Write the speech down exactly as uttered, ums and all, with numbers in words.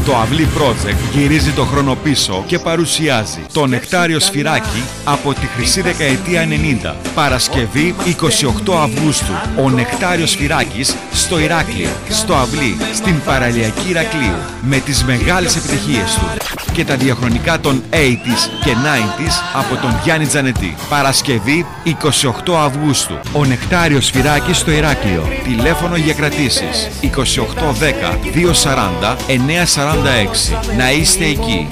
Το Αυλή Project γυρίζει το χρόνο πίσω και παρουσιάζει το Νεκτάριο Σφυράκι από τη χρυσή δεκαετία ενενήντα. Παρασκευή εικοστή ογδόη Αυγούστου. Ο Νεκτάριος Σφυράκης στο Ηράκλειο, στο Αυλή, στην παραλιακή Ηρακλείου, με τις μεγάλες επιτυχίες του και τα διαχρονικά των ογδόντα και ενενήντα από τον Γιάννη Τζανετή. Παρασκευή εικοστή ογδόη Αυγούστου. Ο Νεκτάριος Σφυράκης στο Ηράκλειο. Τηλέφωνο για κρατήσεις είκοσι οκτώ δέκα διακόσια σαράντα εννιακόσια σαράντα έξι. Να είστε εκεί.